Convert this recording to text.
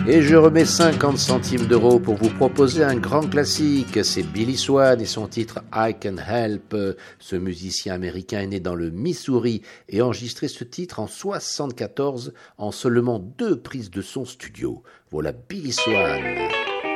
Et je remets 50 centimes d'euros pour vous proposer un grand classique. C'est Billy Swan et son titre I Can Help. Ce musicien américain est né dans le Missouri et a enregistré ce titre en 74 en seulement 2 prises de son studio. Voilà Billy Swan.